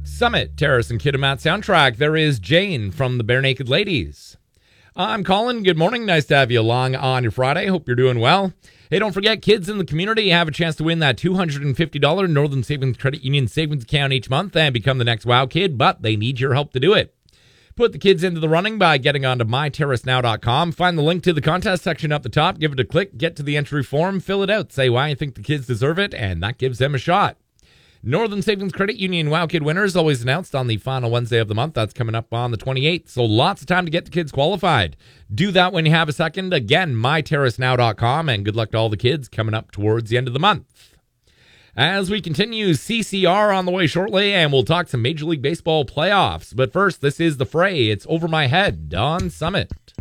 Summit, Terrace and Kitimat soundtrack. There is Jane from the Bare Naked Ladies. I'm Colin. Good morning. Nice to have you along on your Friday. Hope you're doing well. Hey, don't forget, kids in the community have a chance to win that $250 Northern Savings Credit Union savings account each month and become the next WOW kid, but they need your help to do it. Put the kids into the running by getting onto myterracenow.com. Find the link to the contest section up the top. Give it a click. Get to the entry form. Fill it out. Say why you think the kids deserve it, and that gives them a shot. Northern Savings Credit Union WOW Kid winners always announced on the final Wednesday of the month. That's coming up on the 28th, so lots of time to get the kids qualified. Do that when you have a second. Again, myterracenow.com, and good luck to all the kids coming up towards the end of the month. As we continue, CCR on the way shortly, and we'll talk some Major League Baseball playoffs. But first, this is The Fray. It's Over My Head on Summit.